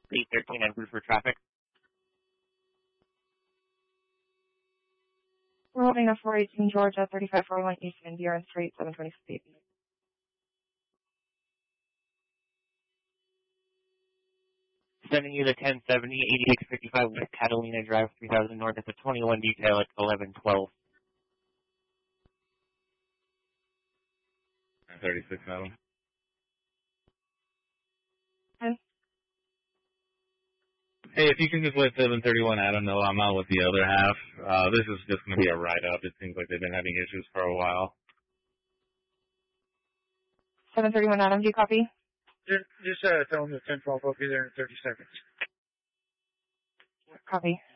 813 and for traffic. We're holding up 418 Georgia, 3541 East Indiana Street, 726. Sending you the 1070, 8655 West Catalina Drive, 3000 North. It's a 21 detail at 1112. 36 Adam. Hey, if you can just let 731 Adam know I'm out with the other half. This is just going to be a write-up. It seems like they've been having issues for a while. 731 Adam, do you copy? Just tell them the 1012 will be there in 30 seconds. Copy.